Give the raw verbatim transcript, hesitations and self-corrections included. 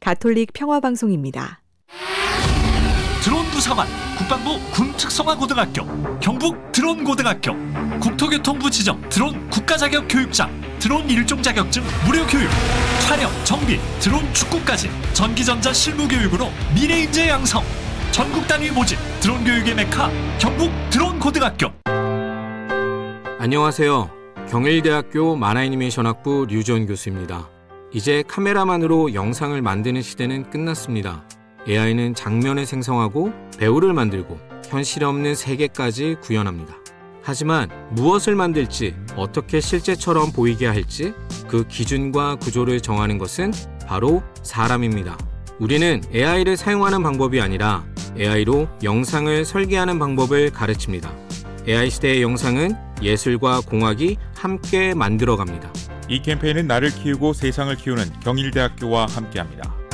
가톨릭 평화방송입니다. 드론 부사관, 국방부 군특성화고등학교, 경북 드론고등학교, 국토교통부 지정 드론 국가자격 교육장, 드론 일종 자격증 무료 교육, 촬영, 정비, 드론 축구까지 전기전자 실무교육으로 미래인재 양성, 전국 단위 모집 드론 교육의 메카 경북 드론고등학교. 안녕하세요. 경일대학교 만화애니메이션학부 류지원 교수입니다. 이제 카메라만으로 영상을 만드는 시대는 끝났습니다. 에이아이는 장면을 생성하고 배우를 만들고 현실 없는 세계까지 구현합니다. 하지만 무엇을 만들지, 어떻게 실제처럼 보이게 할지 그 기준과 구조를 정하는 것은 바로 사람입니다. 우리는 에이아이를 사용하는 방법이 아니라 에이아이로 영상을 설계하는 방법을 가르칩니다. 에이아이 시대의 영상은 예술과 공학이 함께 만들어갑니다. 이 캠페인은 나를 키우고 세상을 키우는 경일대학교와 함께합니다.